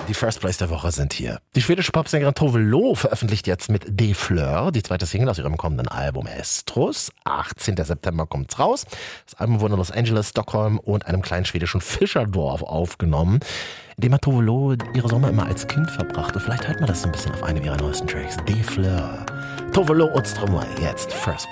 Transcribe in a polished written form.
Die First Place der Woche sind hier. Die schwedische Popsängerin Tove Lo veröffentlicht jetzt mit De Fleur die zweite Single aus ihrem kommenden Album Estrus. 18. September kommt's raus. Das Album wurde in Los Angeles, Stockholm und einem kleinen schwedischen Fischerdorf aufgenommen. In dem hat Tove Lo ihre Sommer immer als Kind verbracht. Und vielleicht hört man das so ein bisschen auf einem ihrer neuesten Tracks. De Fleur. Tove Lo und Stromae, jetzt First